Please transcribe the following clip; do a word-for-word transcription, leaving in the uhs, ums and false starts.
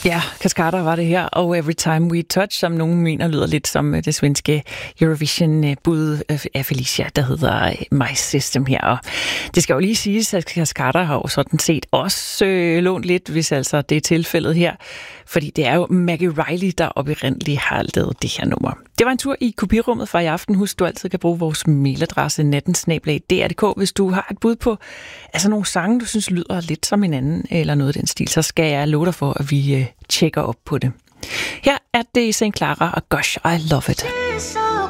Ja, Cascada var det her, og Every Time We Touch, som nogen mener lyder lidt som det svenske Eurovision-bud af Felicia, der hedder My System her. Og det skal jo lige siges, at Cascada har jo sådan set også øh, lånt lidt, hvis altså det er tilfældet her, fordi det er jo Maggie Reilly, der oprindeligt har lavet det her nummer. Det var en tur i kopirummet fra i aften. Husk, du altid kan bruge vores mailadresse natten snabel-a d r punktum d k, hvis du har et bud på altså nogle sange, du synes lyder lidt som hinanden, eller noget af den stil, så skal jeg love dig for, at vi øh, tjekker op på det. Her er det Saint Clara og Gosh, I Love It.